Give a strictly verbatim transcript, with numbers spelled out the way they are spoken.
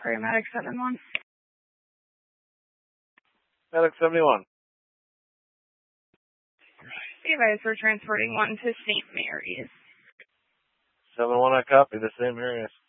for your Medic seven one. Medic seventy-one. Be advised, we're transporting one to Saint Mary's. seven one, I copy the Saint Mary's.